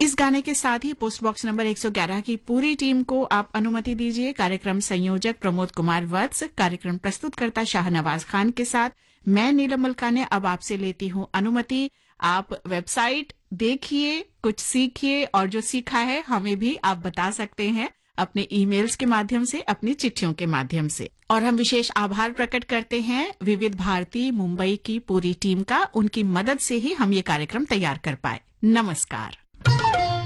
इस गाने के साथ ही पोस्ट बॉक्स नंबर 111 की पूरी टीम को आप अनुमति दीजिए। कार्यक्रम संयोजक प्रमोद कुमार वत्स, कार्यक्रम प्रस्तुतकर्ता शाहनवाज खान के साथ मैं नीलम मलकाने अब आपसे लेती हूँ अनुमति। आप वेबसाइट देखिए, कुछ सीखिए और जो सीखा है हमें भी आप बता सकते हैं अपने ईमेल्स के माध्यम से, अपनी चिट्ठियों के माध्यम से। और हम विशेष आभार प्रकट करते हैं विविध भारती मुंबई की पूरी टीम का। उनकी मदद से ही हम ये कार्यक्रम तैयार कर पाए। नमस्कार।